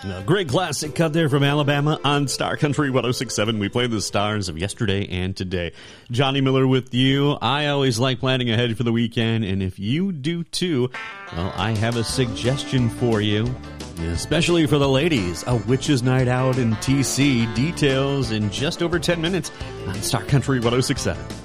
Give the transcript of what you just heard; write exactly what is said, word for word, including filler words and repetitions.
A great classic cut there from Alabama on Star Country one oh six point seven. We play the stars of yesterday and today. Johnny Miller with you. I always like planning ahead for the weekend, and if you do too, well, I have a suggestion for you, especially for the ladies. A witches' night out in T C. Details in just over ten minutes on Star Country one oh six point seven.